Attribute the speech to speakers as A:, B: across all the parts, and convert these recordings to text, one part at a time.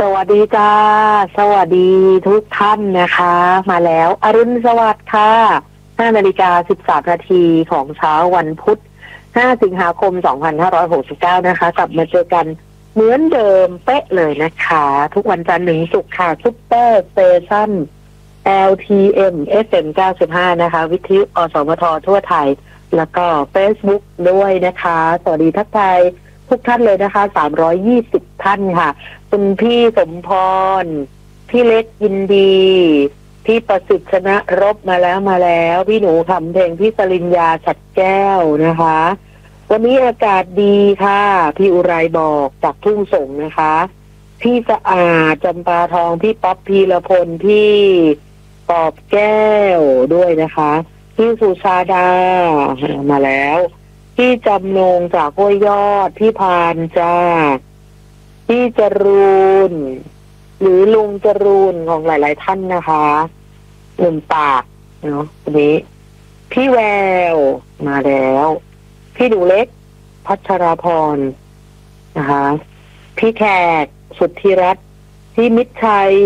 A: วัสดีจ้าสวัสดีทุกท่านนะคะมาแล้วอรุณสวัสดิ์ค่ะ5:13 นาทีของเช้าวันพุธ5 สิงหาคม 2569นะคะกลับมาเจอกันเหมือนเดิมเป๊ะเลยนะคะทุกวันจันทร์ถึงศุกร์ค่ะซุปเปอร์สเตชัน LTM FM 95นะคะวิทยุอสมททั่วไทยแล้วก็ Facebook ด้วยนะคะสวัสดีทักทายทุกท่านเลยนะคะ320ท่านค่ะคุณพี่สมพรพี่เล็กยินดีพี่ประสิทธิ์ชนะรบมาแล้วพี่หนูคำเพลงพี่สลินยาฉัดแก้วนะคะวันนี้อากาศดีค่ะพี่อุไรบอกจากทุ่งสงนะคะพี่สะอาดจำปาทองพี่ป๊อปพีละพลพี่ปอบแก้วด้วยนะคะพี่สุชาดามาแล้วพี่จำนงจากห้วยยอดพี่พานจ้าพี่จรูนหรือลุงจรูนของหลายๆท่านนะคะหนุ่มปากเนาะวันนี้พี่แววมาแล้วพี่ดูเล็กพัชราพรนะคะพี่แขกสุทธิรัตน์พี่มิตรชัย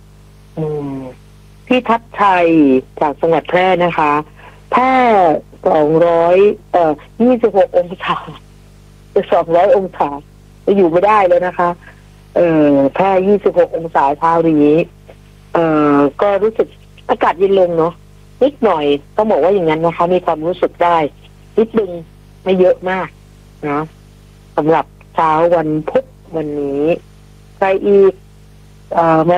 A: พี่ทัพชัยจากจังหวัดแพร่นะคะแพร่26 องศาจะ200 องศาจะอยู่ไม่ได้เลยนะคะแพร่26 องศาเช้านี้ก็รู้สึกอากาศเย็นลงเนาะนิดหน่อยต้องบอกว่าอย่างนั้นนะคะมีความรู้สึกได้นิดนึงไม่เยอะมากนะสำหรับเช้าวันพุธวันนี้ใครอีก